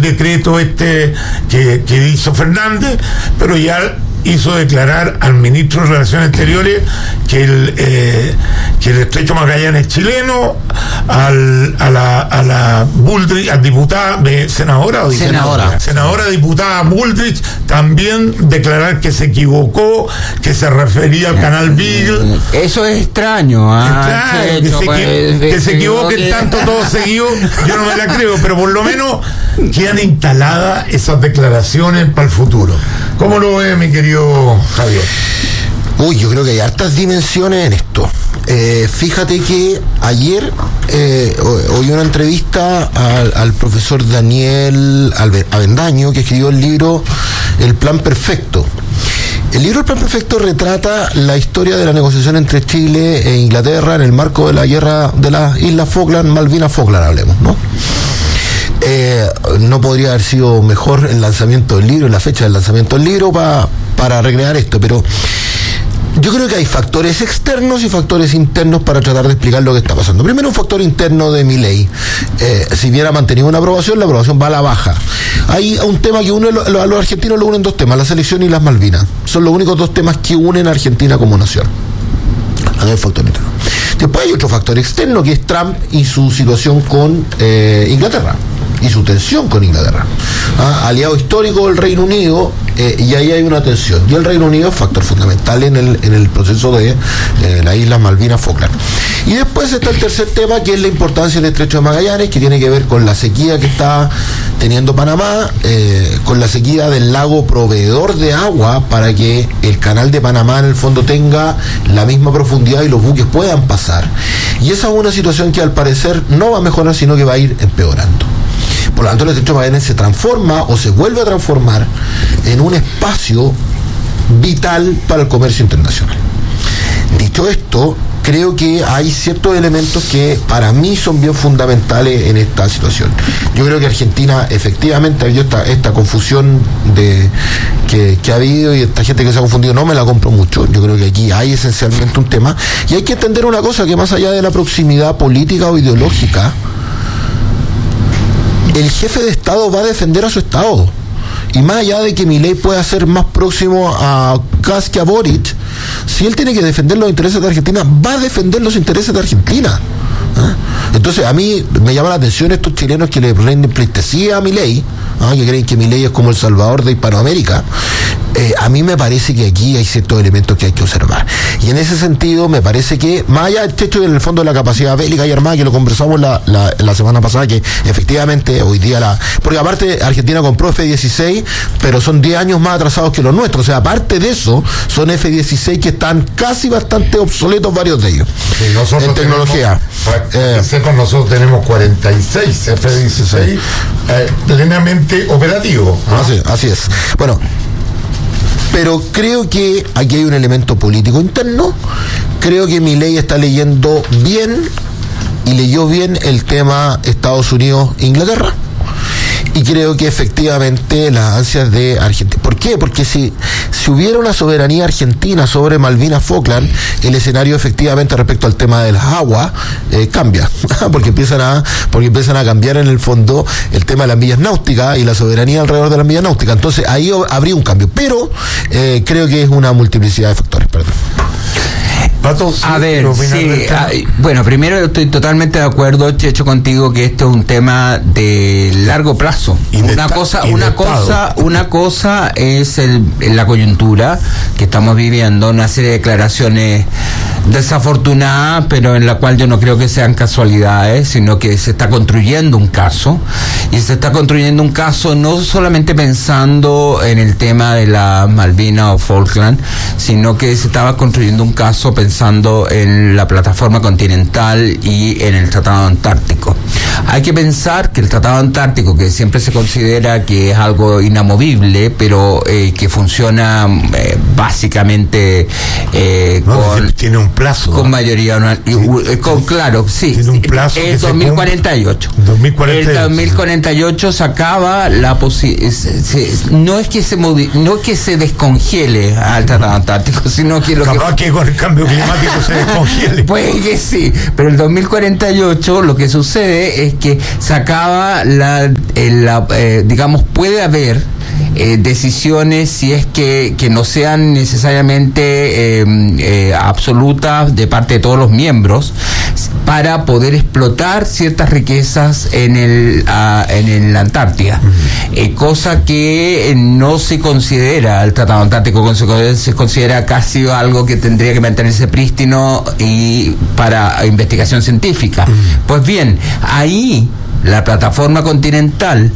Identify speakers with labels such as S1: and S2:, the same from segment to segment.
S1: decreto que hizo Fernández, pero ya hizo declarar al ministro de Relaciones Exteriores que el Estrecho Magallanes es chileno, a la Bullrich, a diputada, senadora diputada Bullrich, también declarar que se equivocó, que se refería al canal Beagle.
S2: Eso es extraño,
S1: que se equivoquen tanto todos seguidos, yo no me la creo, pero por lo menos quedan instaladas esas declaraciones para el futuro. ¿Cómo lo ve, mi querido Javier?
S3: Yo creo que hay hartas dimensiones en esto. Fíjate que ayer oí una entrevista al profesor Daniel Avendaño, que escribió el libro El Plan Perfecto. El libro El Plan Perfecto retrata la historia de la negociación entre Chile e Inglaterra en el marco de la guerra de las Islas Falkland, Malvinas Falkland, hablemos, ¿no? No podría haber sido mejor el lanzamiento del libro, la fecha del lanzamiento del libro para recrear esto, pero yo creo que hay factores externos y factores internos para tratar de explicar lo que está pasando. Primero, un factor interno de Milei. Si bien ha mantenido una aprobación, la aprobación va a la baja. Hay un tema que une a los argentinos, lo unen dos temas, la selección y las Malvinas. Son los únicos dos temas que unen a Argentina como nación. Hay un factor interno. Después hay otro factor externo, que es Trump y su situación con Inglaterra y su tensión con Inglaterra, aliado histórico del Reino Unido, y ahí hay una tensión, y el Reino Unido es factor fundamental en el proceso de las Islas Malvinas Falkland. Y después está el tercer tema, que es la importancia del Estrecho de Magallanes, que tiene que ver con la sequía que está teniendo Panamá, con la sequía del lago proveedor de agua, para que el canal de Panamá en el fondo tenga la misma profundidad y los buques puedan pasar. Y esa es una situación que al parecer no va a mejorar, sino que va a ir empeorando. Por lo tanto, el Estrecho de Magallanes se transforma o se vuelve a transformar en un espacio vital para el comercio internacional. Dicho esto, creo que hay ciertos elementos que para mí son bien fundamentales en esta situación. Yo creo que Argentina efectivamente ha habido esta confusión que ha habido, y esta gente que se ha confundido no me la compro mucho. Yo creo que aquí hay esencialmente un tema, y hay que entender una cosa, que más allá de la proximidad política o ideológica, el jefe de Estado va a defender a su Estado. Y más allá de que Milei pueda ser más próximo a Kast que a Boric, si él tiene que defender los intereses de Argentina, va a defender los intereses de Argentina. Entonces, a mí me llama la atención estos chilenos que le rinden pleitesía a Milei, que creen que Milei es como el salvador de Hispanoamérica. A mí me parece que aquí hay ciertos elementos que hay que observar. Y en ese sentido, me parece que, más allá del techo en el fondo de la capacidad bélica y armada, que lo conversamos la semana pasada, que efectivamente hoy día porque aparte Argentina compró F-16, pero son 10 años más atrasados que los nuestros. O sea, aparte de eso, son F-16 que están casi bastante obsoletos, varios de ellos.
S1: Sí, nosotros
S3: en tecnología.
S1: Nosotros tenemos 46 F-16 plenamente operativos.
S3: Así es. Bueno, pero creo que aquí hay un elemento político interno. Creo que Milei está leyendo bien, y leyó bien el tema Estados Unidos-Inglaterra. Y creo que efectivamente las ansias de Argentina. ¿Por qué? Porque si hubiera una soberanía argentina sobre Malvinas Falkland, el escenario efectivamente respecto al tema de las aguas cambia. porque empiezan a cambiar en el fondo el tema de las millas náuticas y la soberanía alrededor de las millas náuticas. Entonces ahí habría un cambio. Pero creo que es una multiplicidad de factores. Perdón.
S1: Pato, sí,
S2: a ver, sí, bueno, primero estoy totalmente de acuerdo, Checho, contigo, que esto es un tema de largo plazo. Una cosa es la coyuntura que estamos viviendo, una serie de declaraciones desafortunadas, pero en la cual yo no creo que sean casualidades, sino que se está construyendo un caso, y se está construyendo un caso no solamente pensando en el tema de la Malvinas o Falkland, sino que se estaba construyendo un caso pensando en la plataforma continental y en el Tratado Antártico. Hay que pensar que el Tratado Antártico, que siempre se considera que es algo inamovible, pero que funciona básicamente
S1: tiene un plazo,
S2: con mayoría claro, sí,
S1: tiene un plazo,
S2: es 2048. El 2048 2048 se acaba la no es que se descongele al Tratado Antártico, sino que
S1: capaz que con el cambio climático se descongele.
S2: Pues que sí, pero el 2048 lo que sucede es que se acaba digamos, puede haber decisiones, si es que no sean necesariamente absolutas de parte de todos los miembros, para poder explotar ciertas riquezas en la Antártida, cosa que no se considera el Tratado Antártico, se considera casi algo que tendría que mantenerse prístino y para investigación científica. Pues bien, ahí la plataforma continental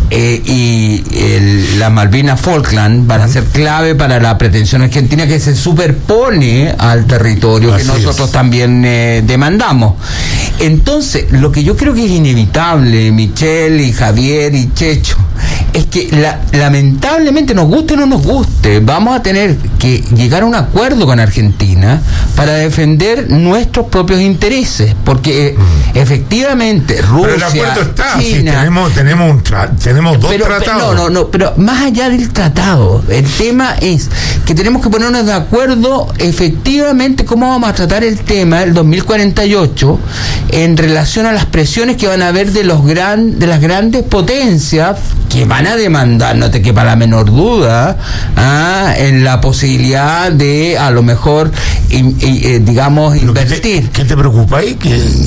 S2: y la Malvinas Falkland van a ser clave para la pretensión argentina, que se superpone al territorio que nosotros también demandamos. Entonces, lo que yo creo que es inevitable, Michelle y Javier y Checho, es que lamentablemente, nos guste o no nos guste, vamos a tener que llegar a un acuerdo con Argentina para defender nuestros propios intereses, porque efectivamente Rusia,
S1: pero el acuerdo está,
S2: China,
S1: sí, tenemos dos tratados.
S2: Pero más allá del tratado, el tema es que tenemos que ponernos de acuerdo efectivamente cómo vamos a tratar el tema del 2048 en relación a las presiones que van a haber de las grandes potencias que van a demandar, no te quepa la menor duda, en la posibilidad de a lo mejor digamos invertir.
S1: ¿Qué te preocupa ahí?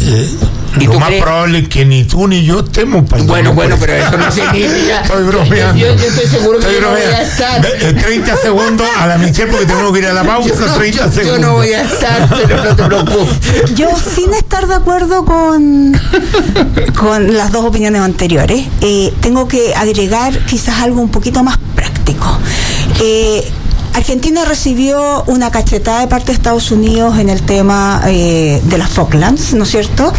S1: Lo más probable es que ni tú ni yo estemos para
S2: Bueno, pero eso no significa.
S1: Estoy bromeando.
S2: Yo estoy seguro que yo no voy a estar.
S1: 30 segundos a la Michelle, porque tenemos que ir a la pausa. 30 segundos.
S2: Yo no voy a estar, pero no te preocupes.
S4: Yo, sin estar de acuerdo con las dos opiniones anteriores, tengo que agregar quizás algo un poquito más práctico. Argentina recibió una cachetada de parte de Estados Unidos en el tema de las Falklands, ¿no es cierto?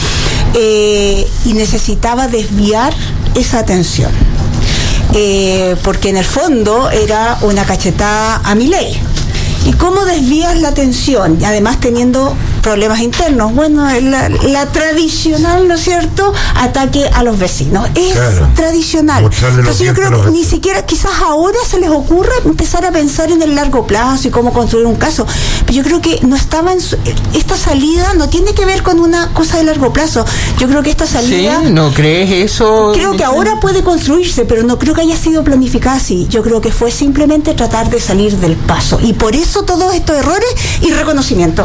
S4: Y necesitaba desviar esa atención, porque en el fondo era una cachetada a Milei. ¿Y cómo desvías la atención? Además teniendo problemas internos. Bueno, la tradicional, ¿no es cierto?, ataque a los vecinos. Es tradicional. Entonces yo creo que ni siquiera, quizás ahora se les ocurra empezar a pensar en el largo plazo y cómo construir un caso. Pero yo creo que no estaba esta salida no tiene que ver con una cosa de largo plazo. Yo creo que esta salida...
S2: ¿Sí? ¿No crees eso?
S4: Creo que ahora puede construirse, pero no creo que haya sido planificada así. Yo creo que fue simplemente tratar de salir del paso. Y por eso todos estos errores y reconocimiento.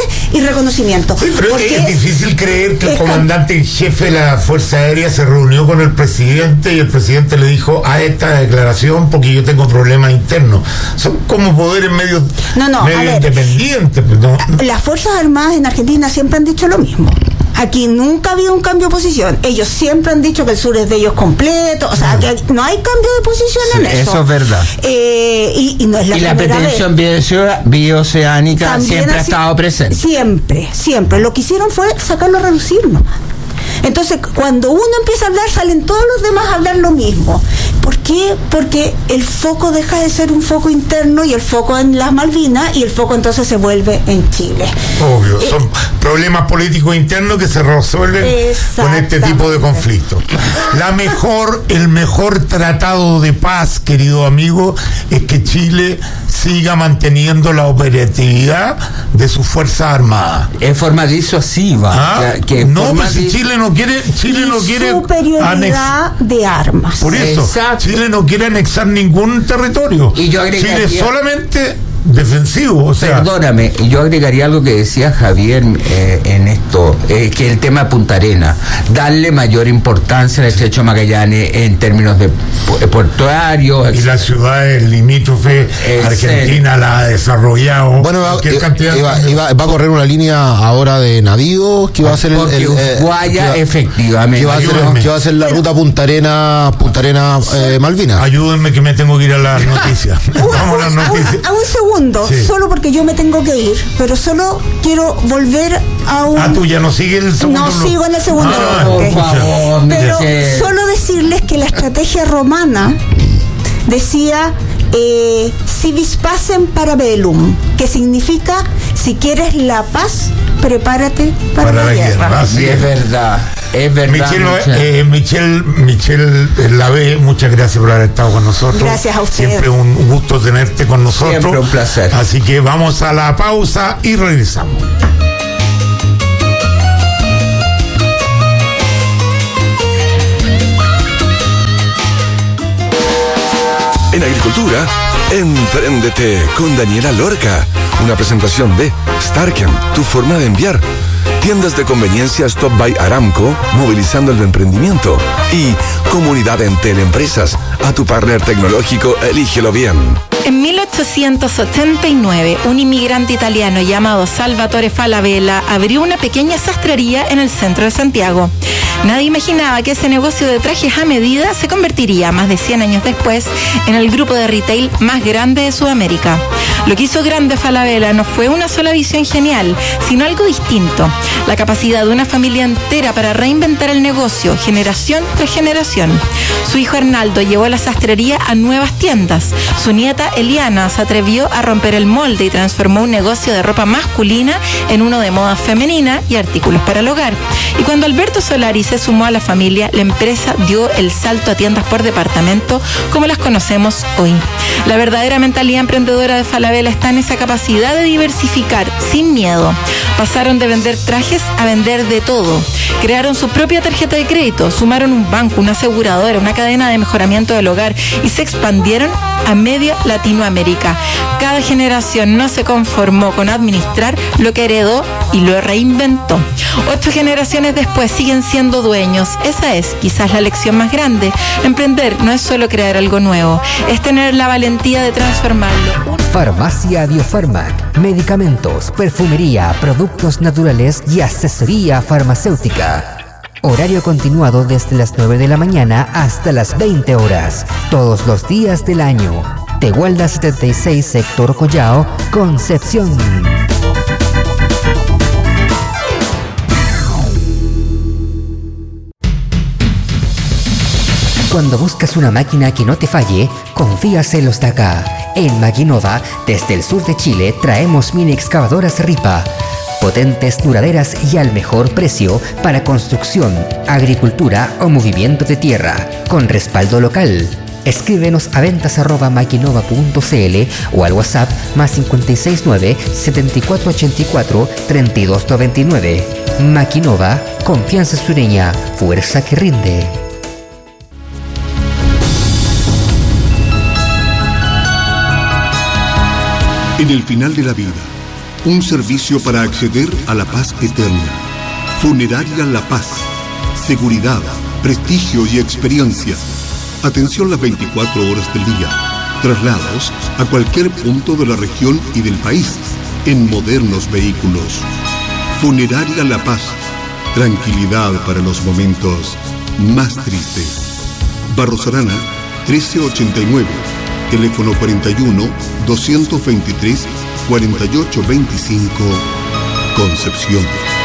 S1: Sí, pero es difícil creer que el comandante en jefe de la Fuerza Aérea se reunió con el presidente y el presidente le dijo a esta declaración porque yo tengo problemas internos. Son como poderes medio independientes.
S4: Las Fuerzas Armadas en Argentina siempre han dicho lo mismo. Aquí nunca ha habido un cambio de posición. Ellos siempre han dicho que el sur es de ellos completo. O sea, que no hay cambio de posición en eso.
S2: Eso es verdad.
S4: Y no es la
S2: pretensión bioceánica también siempre ha estado presente.
S4: Siempre. Lo que hicieron fue sacarlo a reducir nomás. Entonces, cuando uno empieza a hablar, salen todos los demás a hablar lo mismo. ¿Por qué? Porque el foco deja de ser un foco interno y el foco en las Malvinas, y el foco entonces se vuelve en Chile.
S1: Obvio, son problemas políticos internos que se resuelven con este tipo de conflictos. El mejor tratado de paz, querido amigo, es que Chile siga manteniendo la operatividad de sus Fuerzas Armadas.
S2: En forma disuasiva.
S1: Si Chile no quiere
S4: superioridad de armas.
S1: Por eso, Chile no quiere anexar ningún territorio.
S2: Y yo agregaría,
S1: Chile solamente defensivo, o sea.
S2: Perdóname, yo agregaría algo que decía Javier en esto, que el tema de Punta Arenas, darle mayor importancia al estrecho de Magallanes en términos de portuarios.
S1: Y las ciudades limítrofes, Argentina la ha desarrollado.
S3: Bueno, va a correr una línea ahora de navíos que va a ser
S2: Guaya, efectivamente.
S3: Que va a ser la ruta Punta Arenas, Malvinas.
S1: Ayúdenme que me tengo que ir a las noticias. Vamos a las noticias.
S4: A un segundo, solo porque yo me tengo que ir, pero solo quiero volver a un...
S1: tú ya no sigues el segundo bloque.
S4: No sigo en el segundo bloque.
S2: Por favor,
S4: pero solo decirles que la estrategia romana decía civis pacem para bellum, que significa Si quieres la paz, prepárate para la guerra.
S1: Así
S2: es verdad. Es verdad.
S1: Michelle Lavé, muchas gracias por haber estado con nosotros.
S4: Gracias a ustedes.
S1: Siempre un gusto tenerte con nosotros.
S2: Siempre un placer.
S1: Así que vamos a la pausa y regresamos.
S5: En Agricultura, Empréndete con Daniela Lorca. Una presentación de Starken, tu forma de enviar. Tiendas de conveniencia Stop by Aramco, movilizando el emprendimiento. Y Comunidad Entel Empresas. A tu partner tecnológico, elígelo bien.
S6: En 1889, un inmigrante italiano llamado Salvatore Falabella abrió una pequeña sastrería en el centro de Santiago. Nadie imaginaba que ese negocio de trajes a medida se convertiría, más de 100 años después, en el grupo de retail más grande de Sudamérica. Lo que hizo grande Falabella no fue una sola visión genial, sino algo distinto. La capacidad de una familia entera para reinventar el negocio, generación tras generación. Su hijo Arnaldo llevó la sastrería a nuevas tiendas. Su nieta Eliana se atrevió a romper el molde y transformó un negocio de ropa masculina en uno de moda femenina y artículos para el hogar. Y cuando Alberto Solari se sumó a la familia, la empresa dio el salto a tiendas por departamento como las conocemos hoy. La verdadera mentalidad emprendedora de Falabella está en esa capacidad de diversificar sin miedo. Pasaron de vender trajes a vender de todo. Crearon su propia tarjeta de crédito, sumaron un banco, una aseguradora, una cadena de mejoramiento del hogar y se expandieron a media Latinoamérica. Cada generación no se conformó con administrar lo que heredó y lo reinventó. 8 generaciones después siguen siendo dueños. Esa es quizás la lección más grande. Emprender no es solo crear algo nuevo, es tener la valentía de transformarlo.
S7: Farmacia Biofarmac, medicamentos, perfumería, productos naturales y asesoría farmacéutica. Horario continuado desde las 9 de la mañana hasta las 20 horas, todos los días del año. Tehuelda 76, sector Collao, Concepción. Cuando buscas una máquina que no te falle, confías en los de acá. En Maquinova, desde el sur de Chile, traemos mini excavadoras Ripa. Potentes, duraderas y al mejor precio para construcción, agricultura o movimiento de tierra, con respaldo local. Escríbenos a ventas@maquinova.cl o al WhatsApp +569 7484 3299. Maquinova, confianza sureña, fuerza que rinde.
S8: En el final de la vida, un servicio para acceder a la paz eterna. Funeraria La Paz. Seguridad, prestigio y experiencia. Atención las 24 horas del día. Traslados a cualquier punto de la región y del país en modernos vehículos. Funeraria La Paz. Tranquilidad para los momentos más tristes. Barros Arana, 1389. Teléfono 41-223-4825, Concepción.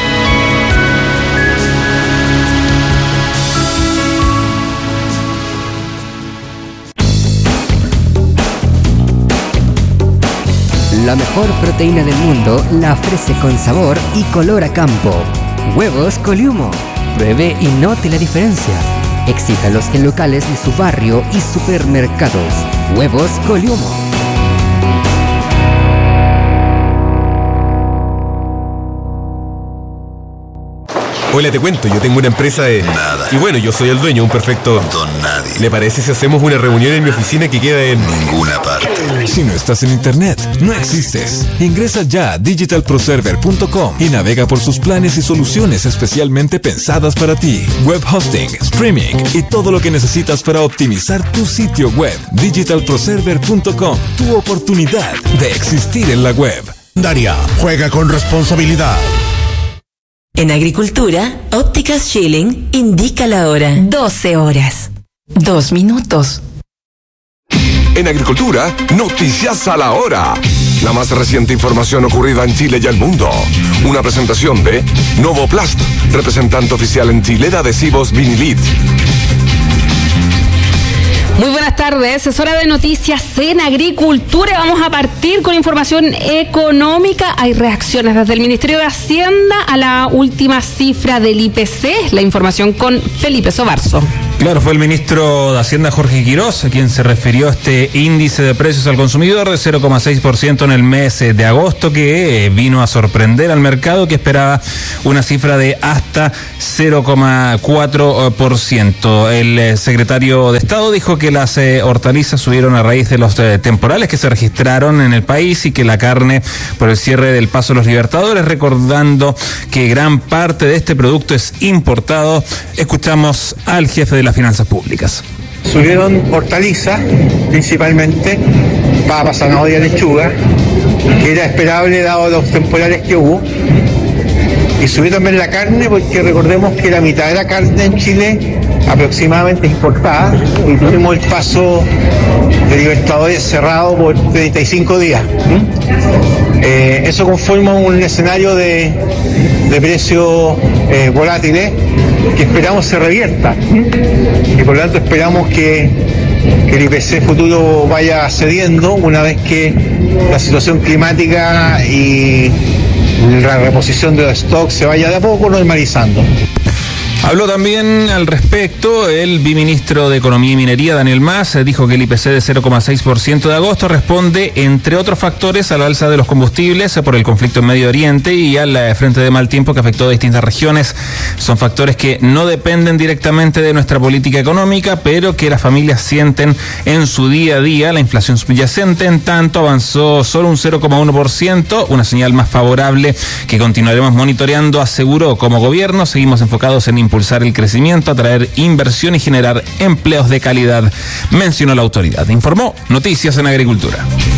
S7: La mejor proteína del mundo la ofrece con sabor y color a campo. Huevos Coliumo. Pruebe y note la diferencia. Exíjalos en locales de su barrio y supermercados. Huevos Coliumo.
S9: Hola, te cuento, yo tengo una empresa de...
S10: Nada.
S9: Y bueno, yo soy el dueño, un perfecto...
S10: Don nadie.
S9: ¿Le parece si hacemos una reunión en mi oficina que queda en...
S10: Ninguna parte.
S11: Si no estás en internet, no existes. Ingresa ya a digitalproserver.com y navega por sus planes y soluciones especialmente pensadas para ti. Web hosting, streaming y todo lo que necesitas para optimizar tu sitio web. Digitalproserver.com, tu oportunidad de existir en la web.
S12: Daria, juega con responsabilidad.
S13: En Agricultura, Ópticas Schilling indica la hora. 12 horas. 2 minutos.
S5: En Agricultura, noticias a la hora. La más reciente información ocurrida en Chile y el mundo. Una presentación de Novoplast, representante oficial en Chile de adhesivos Vinilid.
S13: Muy buenas
S10: buenas tardes. Es hora de noticias en agricultura. Vamos a partir con información económica. Hay reacciones desde el Ministerio de Hacienda a la última cifra del IPC. La información con Felipe Sobarzo.
S14: Claro, fue el ministro de Hacienda, Jorge Quirós, quien se refirió a este índice de precios al consumidor de 0,6% en el mes de agosto, que vino a sorprender al mercado, que esperaba una cifra de hasta 0,4%. El secretario de Estado dijo que las hortalizas subieron a raíz de los temporales que se registraron en el país y que la carne por el cierre del Paso de los Libertadores, recordando que gran parte de este producto es importado. Escuchamos al jefe de las finanzas públicas.
S15: Subieron hortalizas, principalmente papa, zanahoria, lechuga, que era esperable dado los temporales que hubo. Y subió también la carne, porque recordemos que la mitad de la carne en Chile aproximadamente importada, y tuvimos el Paso de Libertadores cerrado por 35 días. Eso conforma un escenario de precios volátiles que esperamos se revierta, y por lo tanto esperamos que el IPC futuro vaya cediendo una vez que la situación climática y la reposición de los stocks se vaya de a poco normalizando.
S14: Habló también al respecto el viceministro de Economía y Minería, Daniel Mas. Dijo que el IPC de 0,6% de agosto responde, entre otros factores, al alza de los combustibles por el conflicto en Medio Oriente y al frente de mal tiempo que afectó a distintas regiones. Son factores que no dependen directamente de nuestra política económica, pero que las familias sienten en su día a día. La inflación subyacente, en tanto, avanzó solo un 0,1%, una señal más favorable que continuaremos monitoreando, aseguró. Como gobierno seguimos enfocados en impulsar el crecimiento, atraer inversión y generar empleos de calidad, mencionó la autoridad. Informó Noticias en Agricultura.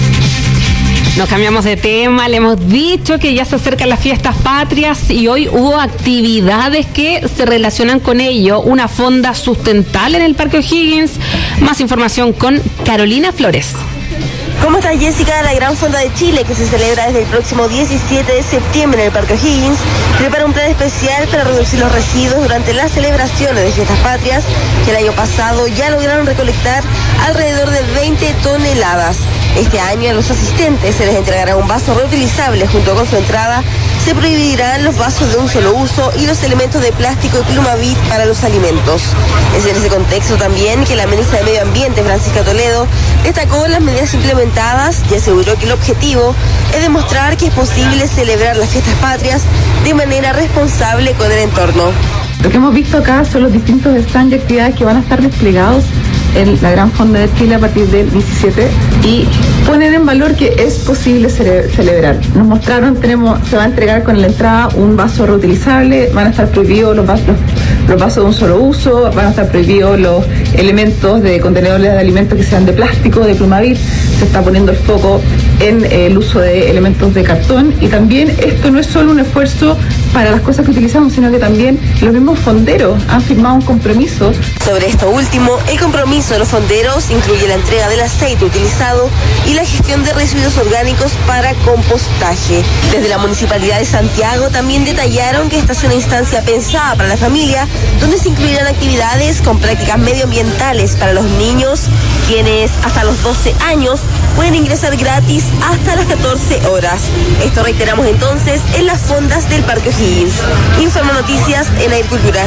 S10: Nos cambiamos de tema, le hemos dicho que ya se acercan las fiestas patrias y hoy hubo actividades que se relacionan con ello. Una fonda sustentable en el Parque O'Higgins. Más información con Carolina Flores.
S16: ¿Cómo está, Jessica? La Gran Fonda de Chile, que se celebra desde el próximo 17 de septiembre en el Parque O'Higgins, prepara un plan especial para reducir los residuos durante las celebraciones de fiestas patrias, que el año pasado ya lograron recolectar alrededor de 20 toneladas. Este año a los asistentes se les entregará un vaso reutilizable junto con su entrada. Se prohibirán los vasos de un solo uso y los elementos de plástico y Plumavit para los alimentos. Es en ese contexto también que la ministra de Medio Ambiente, Francisca Toledo, destacó las medidas implementadas y aseguró que el objetivo es demostrar que es posible celebrar las fiestas patrias de manera responsable con el entorno.
S17: Lo que hemos visto acá son los distintos stands y actividades que van a estar desplegados en la Gran Fonda de Chile a partir del 17 y ponen en valor que es posible celebrar. Nos mostraron, se va a entregar con la entrada un vaso reutilizable, van a estar prohibidos los vasos de un solo uso, van a estar prohibidos los elementos de contenedores de alimentos que sean de plástico, de Plumavit. Se está poniendo el foco en el uso de elementos de cartón, y también esto no es solo un esfuerzo para las cosas que utilizamos, sino que también los mismos fonderos han firmado un compromiso.
S16: Sobre esto último, el compromiso de los fonderos incluye la entrega del aceite utilizado y la gestión de residuos orgánicos para compostaje. Desde la Municipalidad de Santiago también detallaron que esta es una instancia pensada para la familia, donde se incluirán actividades con prácticas medioambientales para los niños, quienes hasta los 12 años pueden ingresar gratis hasta las 14 horas. Esto reiteramos entonces en las fondas del Parque O'Higgins. Informa Noticias en Agricultura.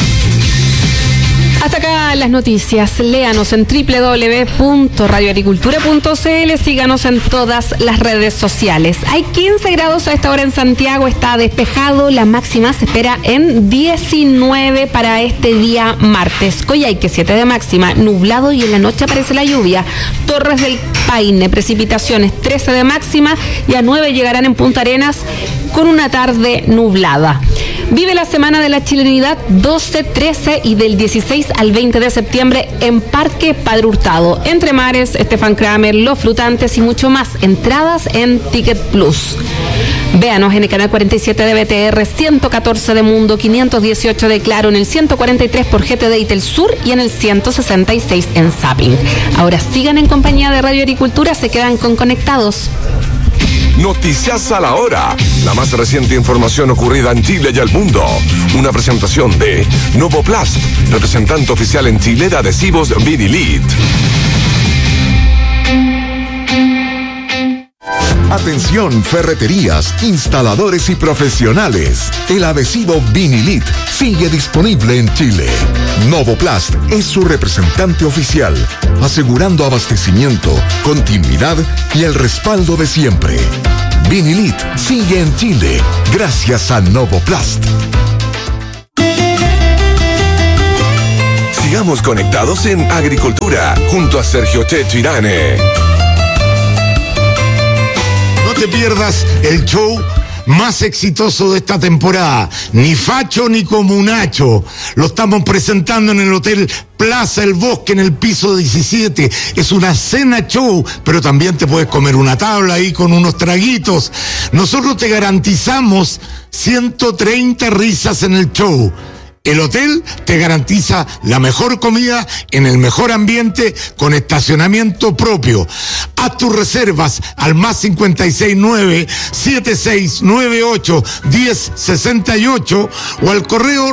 S10: Hasta acá las noticias. Léanos en www.radioagricultura.cl. Síganos en todas las redes sociales. Hay 15 grados a esta hora en Santiago. Está despejado. La máxima se espera en 19 para este día martes. Coyhaique 7 de máxima. Nublado y en la noche aparece la lluvia. Torres del Paine, precipitaciones 13 de máxima. Y a 9 llegarán en Punta Arenas con una tarde nublada. Vive la Semana de la Chilenidad 12, 13 y del 16 al 20 de septiembre en Parque Padre Hurtado. Entre Mares, Estefan Kramer, Los Frutantes y mucho más. Entradas en Ticket Plus. Véanos en el canal 47 de BTR, 114 de Mundo, 518 de Claro, en el 143 por GTD y Telsur y en el 166 en Zapping. Ahora sigan en compañía de Radio Agricultura, se quedan con Conectados.
S5: Noticias a la hora. La más reciente información ocurrida en Chile y el mundo. Una presentación de Novoplast, representante oficial en Chile de adhesivos Vinilite.
S18: Atención, ferreterías, instaladores y profesionales. El adhesivo Vinilit sigue disponible en Chile. Novoplast es su representante oficial, asegurando abastecimiento, continuidad y el respaldo de siempre. Vinilit sigue en Chile gracias a Novoplast.
S5: Sigamos conectados en Agricultura junto a Sergio Checho Irane.
S1: No te pierdas el show más exitoso de esta temporada, ni facho ni comunacho. Lo estamos presentando en el Hotel Plaza El Bosque, en el piso 17. Es una cena show, pero también te puedes comer una tabla ahí con unos traguitos. Nosotros te garantizamos 130 risas en el show. El hotel te garantiza la mejor comida en el mejor ambiente con estacionamiento propio. Haz tus reservas al más 569-7698-1068 o al correo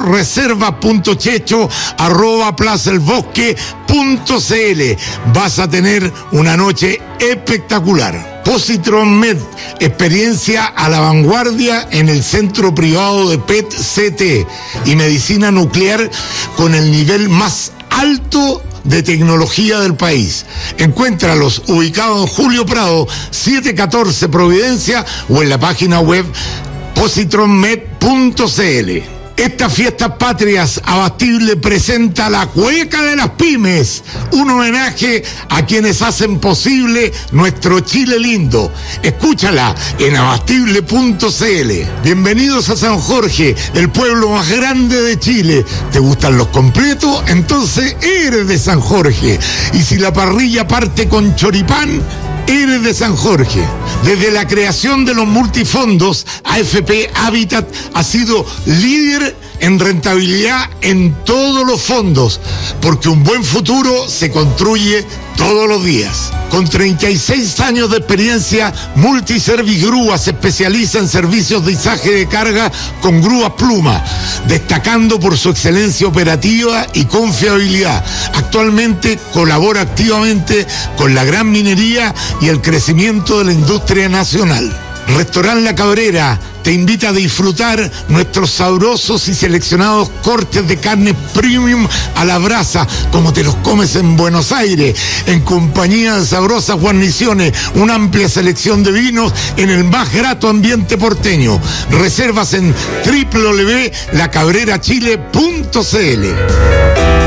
S1: reserva.checho@plazaelbosque.cl. Vas a tener una noche espectacular. Positron Med, experiencia a la vanguardia en el centro privado de PET-CT y medicina nuclear con el nivel más alto de tecnología del país. Encuéntralos ubicados en Julio Prado, 714 Providencia o en la página web positronmed.cl. Estas fiestas patrias, Abastible presenta la Cueca de las Pymes, un homenaje a quienes hacen posible nuestro Chile lindo. Escúchala en abastible.cl. Bienvenidos a San Jorge, el pueblo más grande de Chile. ¿Te gustan los completos? Entonces eres de San Jorge. Y si la parrilla parte con choripán, eres de San Jorge. Desde la creación de los multifondos, AFP Habitat ha sido líder en rentabilidad en todos los fondos, porque un buen futuro se construye todos los días. Con 36 años de experiencia, Multiservice Grúa se especializa en servicios de izaje de carga con grúas Pluma, destacando por su excelencia operativa y confiabilidad. Actualmente colabora activamente con la gran minería y el crecimiento de la industria nacional. Restaurant La Cabrera te invita a disfrutar nuestros sabrosos y seleccionados cortes de carne premium a la brasa, como te los comes en Buenos Aires, en compañía de sabrosas guarniciones, una amplia selección de vinos en el más grato ambiente porteño. Reservas en www.lacabrerachile.cl.